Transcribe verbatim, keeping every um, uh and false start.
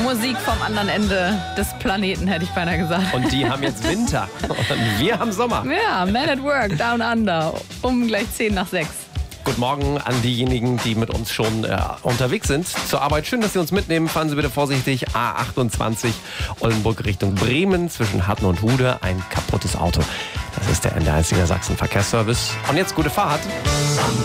Musik vom anderen Ende des Planeten, hätte ich beinahe gesagt. Und die haben jetzt Winter. Und wir haben Sommer. Ja, Man at Work, Down Under, um gleich zehn nach sechs. Guten Morgen an diejenigen, die mit uns schon äh, unterwegs sind zur Arbeit. Schön, dass Sie uns mitnehmen. Fahren Sie bitte vorsichtig. A achtundzwanzig Oldenburg Richtung Bremen zwischen Hatten und Hude. Ein kaputtes Auto. Das ist der N D eins Niedersachsen Verkehrsservice. Und jetzt gute Fahrt.